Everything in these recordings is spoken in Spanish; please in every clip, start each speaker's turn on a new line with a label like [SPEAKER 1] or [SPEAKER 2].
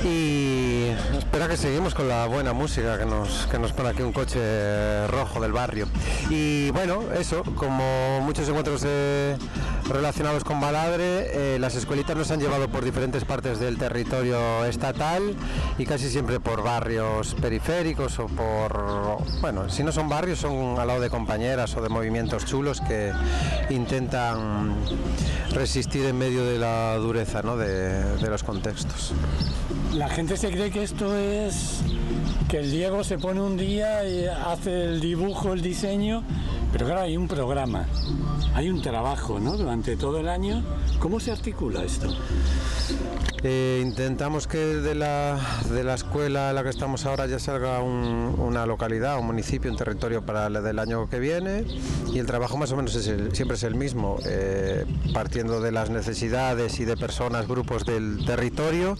[SPEAKER 1] Y espera que seguimos con la buena música que nos pone aquí un coche rojo del barrio. Y bueno, eso, como muchos encuentros relacionados con Baladre, las escuelitas nos han llevado por diferentes partes del territorio estatal y casi siempre por barrios periféricos o por, bueno, si no son barrios, son al lado de compañeras o de movimientos chulos que intentan resistir en medio de la dureza, ¿no?, de los contextos.
[SPEAKER 2] La gente se cree que esto es que el Diego se pone un día y hace el dibujo, el diseño, pero claro, hay un programa, hay un trabajo, ¿no?, durante todo el año. ¿Cómo se articula esto?
[SPEAKER 1] Intentamos que de la escuela en la que estamos ahora ya salga una localidad, un municipio, un territorio para el del año que viene, y el trabajo más o menos siempre es el mismo, partiendo de las necesidades y de personas, grupos del territorio,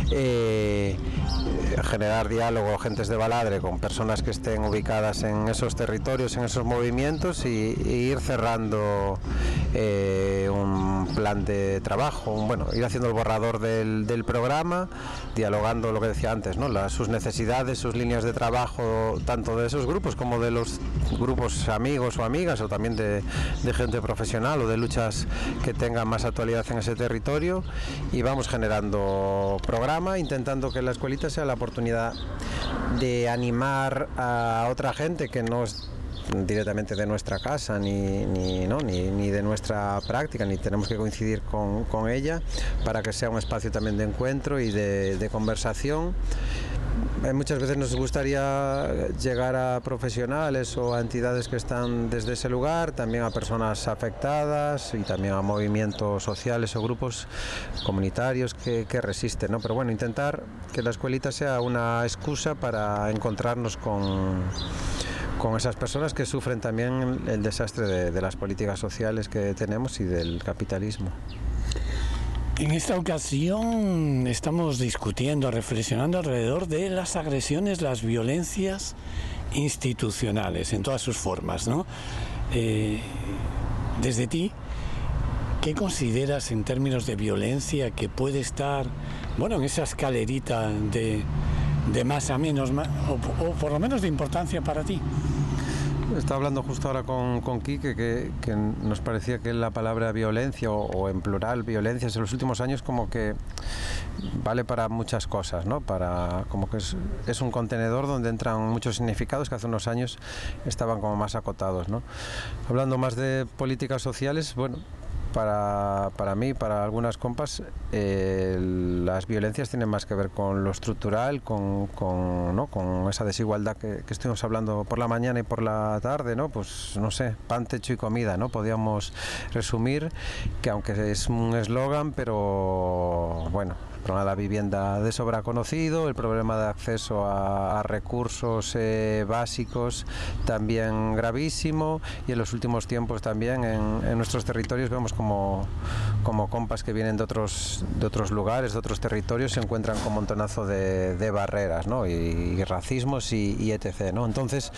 [SPEAKER 1] generar diálogo, gentes de Baladre con personas que estén ubicadas en esos territorios, en esos movimientos, y ir cerrando un plan de trabajo, ir haciendo el borrador del programa, dialogando lo que decía antes, ¿no?, sus necesidades, sus líneas de trabajo, tanto de esos grupos como de los grupos amigos o amigas, o también de gente profesional o de luchas que tengan más actualidad en ese territorio, y vamos generando programa, intentando que la escuelita sea la oportunidad de animar a otra gente que no es directamente de nuestra casa ni de nuestra práctica, ni tenemos que coincidir con ella, para que sea un espacio también de encuentro y de conversación. Muchas veces nos gustaría llegar a profesionales o a entidades que están desde ese lugar, también a personas afectadas y también a movimientos sociales o grupos comunitarios que resisten, ¿no? Pero bueno, intentar que la escuelita sea una excusa para encontrarnos con esas personas que sufren también el desastre de las políticas sociales que tenemos y del capitalismo.
[SPEAKER 2] En esta ocasión estamos discutiendo, reflexionando alrededor de las agresiones, las violencias institucionales en todas sus formas, ¿no? Desde ti, ¿qué consideras en términos de violencia que puede estar, en esa escalerita de más a menos, o por lo menos de importancia para ti?
[SPEAKER 1] Estaba hablando justo ahora con Quique que nos parecía que la palabra violencia o en plural violencias en los últimos años como que vale para muchas cosas, ¿no? Como que es un contenedor donde entran muchos significados que hace unos años estaban como más acotados, ¿no? Hablando más de políticas sociales, para mí, para algunas compas, las violencias tienen más que ver con lo estructural, con esa desigualdad que estuvimos hablando por la mañana y por la tarde, ¿no? Pues no sé, pan, techo y comida, ¿no? Podríamos resumir, que aunque es un eslogan, pero bueno, el problema de la vivienda de sobra conocido, el problema de acceso a recursos básicos también gravísimo, y en los últimos tiempos también en nuestros territorios vemos como compas que vienen de otros lugares, de otros territorios, se encuentran con un montonazo de barreras, ¿no? y racismos y etc., ¿no? Entonces,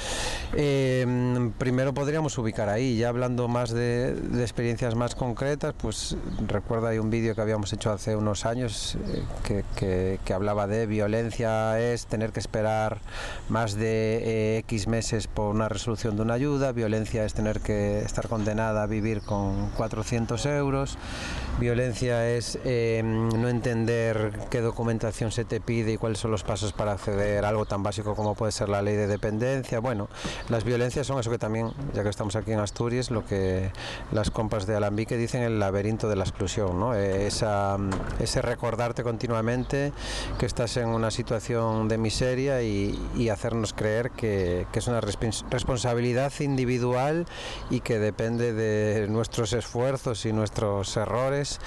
[SPEAKER 1] primero podríamos ubicar ahí, ya hablando más de experiencias más concretas, pues recuerdo hay un vídeo que habíamos hecho hace unos años que hablaba de violencia es tener que esperar más de X meses por una resolución de una ayuda, violencia es tener que estar condenada a vivir con 400 euros, violencia es no entender qué documentación se te pide y cuáles son los pasos para acceder a algo tan básico como puede ser la ley de dependencia. Bueno, las violencias son eso que también, ya que estamos aquí en Asturias, lo que las compas de Alambique dicen el laberinto de la exclusión, ¿no? Ese recordarte continuamente que estás en una situación de miseria y hacernos creer que es una responsabilidad individual y que depende de nuestros esfuerzos y nuestros errores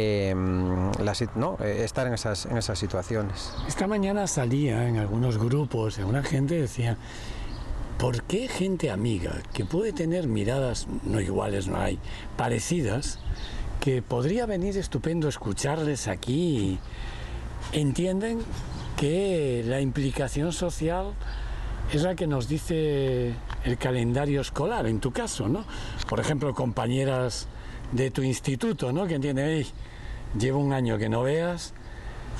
[SPEAKER 1] estar en esas situaciones.
[SPEAKER 2] Esta mañana salía en algunos grupos, alguna gente decía: ¿por qué gente amiga que puede tener miradas no iguales, no hay, parecidas, que podría venir estupendo escucharles aquí, entienden que la implicación social es la que nos dice el calendario escolar, en tu caso, ¿no? Por ejemplo, compañeras de tu instituto, ¿no?, que entienden: llevo un año que no veas,